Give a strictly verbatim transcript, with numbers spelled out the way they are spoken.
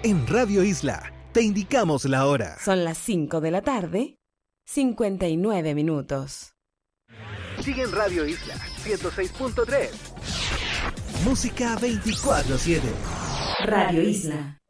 En Radio Isla te indicamos la hora. Son las cinco de la tarde, cincuenta y nueve minutos. Sigue en Radio Isla ciento seis punto tres. Música veinticuatro siete. Radio Isla.